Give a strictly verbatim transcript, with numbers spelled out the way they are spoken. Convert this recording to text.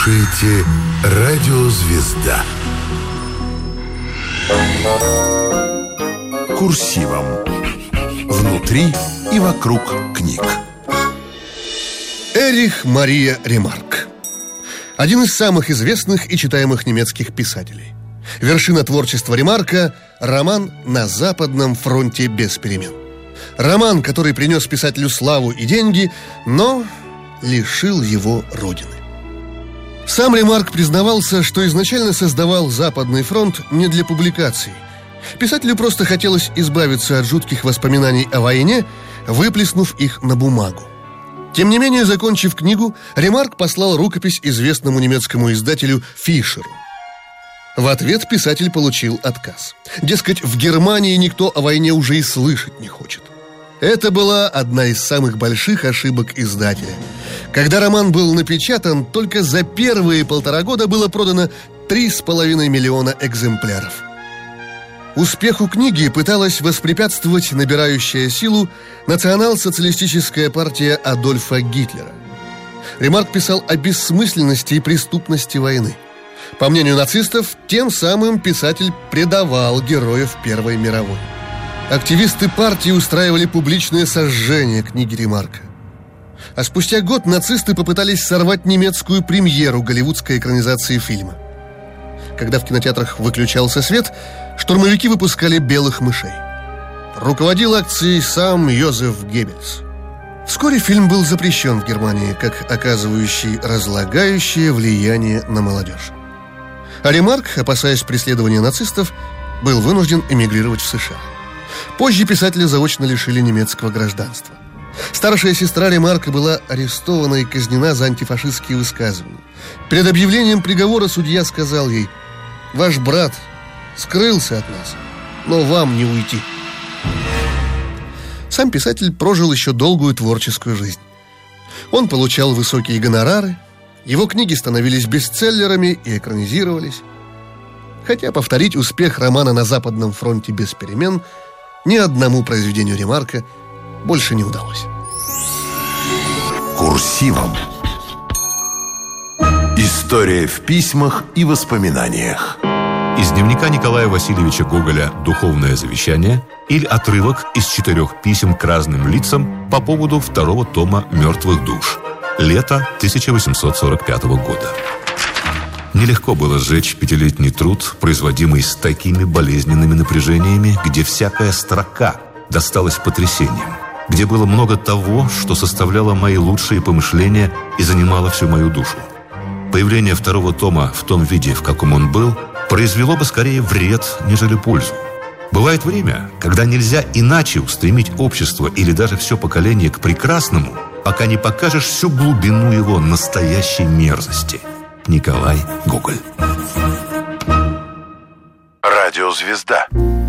слушаете «Радио Звезда». Курсивом. Внутри и вокруг книг. Эрих Мария Ремарк. Один из самых известных и читаемых немецких писателей. Вершина творчества Ремарка – роман «На западном фронте без перемен». Роман, который принес писателю славу и деньги, но лишил его родины. Сам Ремарк признавался, что изначально создавал «Западный фронт» не для публикации. Писателю просто хотелось избавиться от жутких воспоминаний о войне, выплеснув их на бумагу. Тем не менее, закончив книгу, Ремарк послал рукопись известному немецкому издателю Фишеру. В ответ писатель получил отказ. Дескать, в Германии никто о войне уже и слышать не хочет. Это была одна из самых больших ошибок издателя. Когда роман был напечатан, только за первые полтора года было продано три с половиной миллиона экземпляров. Успеху книги пыталась воспрепятствовать набирающая силу национал-социалистическая партия Адольфа Гитлера. Ремарк писал о бессмысленности и преступности войны. По мнению нацистов, тем самым писатель предавал героев Первой мировой. Активисты партии устраивали публичное сожжение книги Ремарка. А спустя год нацисты попытались сорвать немецкую премьеру голливудской экранизации фильма. Когда в кинотеатрах выключался свет, штурмовики выпускали белых мышей. Руководил акцией сам Йозеф Геббельс. Вскоре фильм был запрещен в Германии, как оказывающий разлагающее влияние на молодежь. А Ремарк, опасаясь преследования нацистов, был вынужден эмигрировать в США. Позже писателя заочно лишили немецкого гражданства. Старшая сестра Ремарка была арестована и казнена за антифашистские высказывания. Перед объявлением приговора судья сказал ей: «Ваш брат скрылся от нас, но вам не уйти». Сам писатель прожил еще долгую творческую жизнь. Он получал высокие гонорары, его книги становились бестселлерами и экранизировались. Хотя повторить успех романа «На западном фронте без перемен» ни одному произведению Ремарка больше не удалось. Курсивом. История в письмах и воспоминаниях. Из дневника Николая Васильевича Гоголя «Духовное завещание» или отрывок из четырех писем к разным лицам по поводу второго тома «Мертвых душ». Лето тысяча восемьсот сорок пятого года. Нелегко было сжечь пятилетний труд, производимый с такими болезненными напряжениями, где всякая строка досталась потрясением, где было много того, что составляло мои лучшие помышления и занимало всю мою душу. Появление второго тома в том виде, в каком он был, произвело бы скорее вред, нежели пользу. Бывает время, когда нельзя иначе устремить общество или даже все поколение к прекрасному, пока не покажешь всю глубину его настоящей мерзости. Николай Гоголь. Радио Звезда.